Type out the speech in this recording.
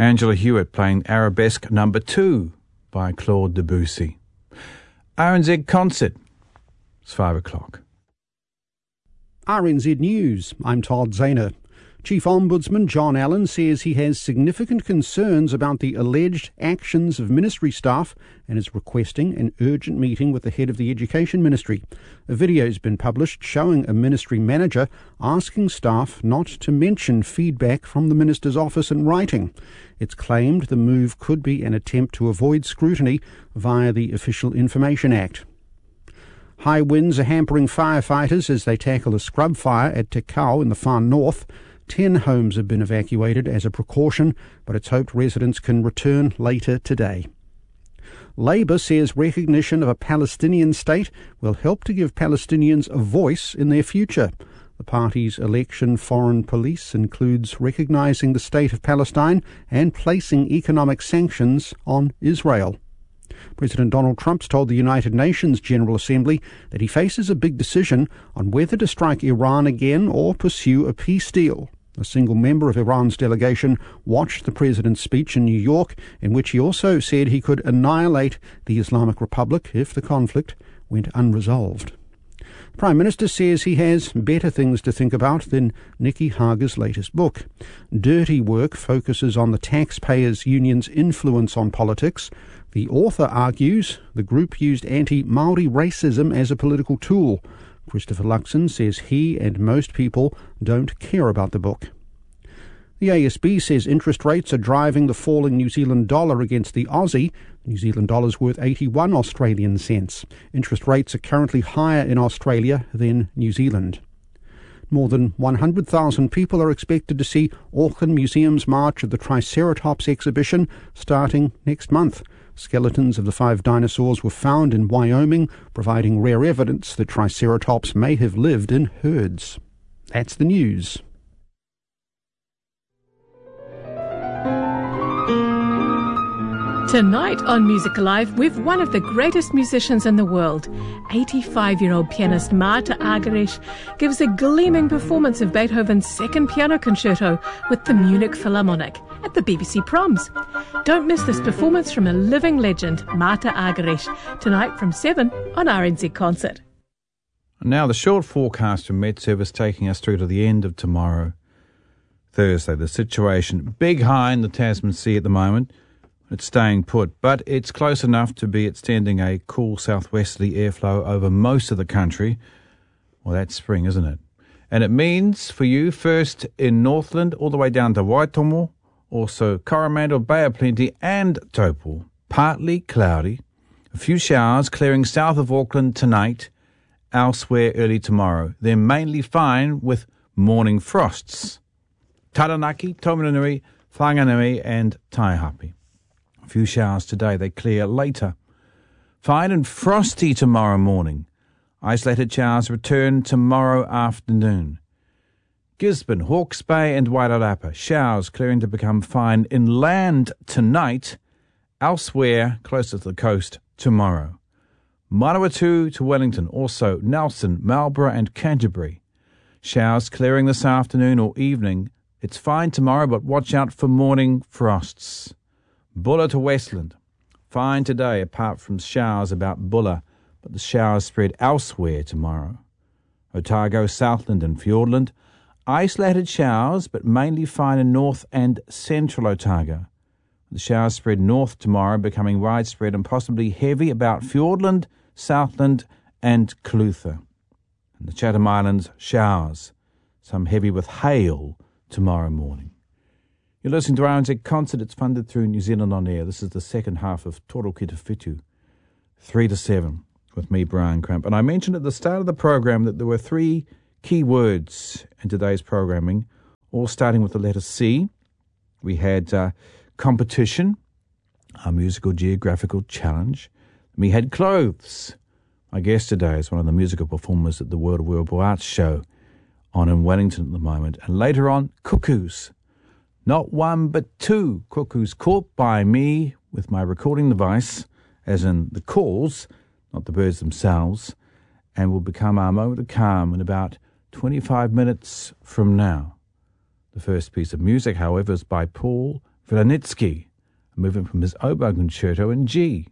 Angela Hewitt playing Arabesque No. 2 by Claude Debussy. RNZ Concert. It's 5 o'clock. RNZ News. I'm Todd Zahner. Chief Ombudsman John Allen says he has significant concerns about the alleged actions of ministry staff and is requesting an urgent meeting with the head of the Education Ministry. A video has been published showing a ministry manager asking staff not to mention feedback from the minister's office in writing. It's claimed the move could be an attempt to avoid scrutiny via the Official Information Act. High winds are hampering firefighters as they tackle a scrub fire at Te Kau in the far north. 10 homes have been evacuated as a precaution, but it's hoped residents can return later today. Labour says recognition of a Palestinian state will help to give Palestinians a voice in their future. The party's election foreign policy includes recognising the state of Palestine and placing economic sanctions on Israel. President Donald Trump's told the United Nations General Assembly that he faces a big decision on whether to strike Iran again or pursue a peace deal. A single member of Iran's delegation watched the president's speech in New York, in which he also said he could annihilate the Islamic Republic if the conflict went unresolved. The Prime Minister says he has better things to think about than Nikki Hager's latest book. Dirty Work focuses on the Taxpayers Union's influence on politics. The author argues the group used anti-Māori racism as a political tool. Christopher Luxon says he and most people don't care about the book. The ASB says interest rates are driving the falling New Zealand dollar against the Aussie. The New Zealand dollar is worth 81 Australian cents. Interest rates are currently higher in Australia than New Zealand. More than 100,000 people are expected to see Auckland Museum's March of the Triceratops exhibition starting next month. Skeletons of the 5 dinosaurs were found in Wyoming, providing rare evidence that Triceratops may have lived in herds. That's the news. Tonight on Music Alive, we've one of the greatest musicians in the world. 85-year-old pianist Marta Argerich gives a gleaming performance of Beethoven's Second Piano Concerto with the Munich Philharmonic at the BBC Proms. Don't miss this performance from a living legend, Marta Argerich, tonight from 7 on RNZ Concert. Now the short forecast from Met Service taking us through to the end of tomorrow, Thursday. The situation, big high in the Tasman Sea at the moment. It's staying put, but it's close enough to be extending a cool southwesterly airflow over most of the country. Well, that's spring, isn't it? And it means for you, first in Northland, all the way down to Waitomo, also Coromandel, Bay of Plenty and Taupo. Partly cloudy, a few showers clearing south of Auckland tonight, elsewhere early tomorrow. They're mainly fine with morning frosts. Taranaki, Taumarunui, Whanganui and Taihape. A few showers today, they clear later. Fine and frosty tomorrow morning. Isolated showers return tomorrow afternoon. Gisborne, Hawke's Bay and Wairarapa. Showers clearing to become fine inland tonight. Elsewhere, closer to the coast, tomorrow. Manawatu to Wellington, also Nelson, Marlborough and Canterbury. Showers clearing this afternoon or evening. It's fine tomorrow, but watch out for morning frosts. Bulla to Westland. Fine today, apart from showers about Bulla, but the showers spread elsewhere tomorrow. Otago, Southland and Fiordland. Isolated showers, but mainly fine in north and central Otago. The showers spread north tomorrow, becoming widespread and possibly heavy about Fiordland, Southland and Clutha. And the Chatham Islands, showers, some heavy with hail tomorrow morning. You're listening to RNZ Concert. It's funded through New Zealand On Air. This is the second half of Toro Ki Te Whitu, 3 to 7, with me, Brian Crump. And I mentioned at the start of the program that there were 3 key words in today's programming, all starting with the letter C. We had competition, our musical geographical challenge. We had clothes. My guest today is one of the musical performers at the World Wearable Arts Show on in Wellington at the moment. And later on, cuckoos. Not 1 but 2 cuckoos caught by me with my recording device, as in the calls, not the birds themselves, and will become our moment of calm in about 25 minutes from now. The first piece of music, however, is by Paul Wilanitsky, a movement from his oboe concerto in G.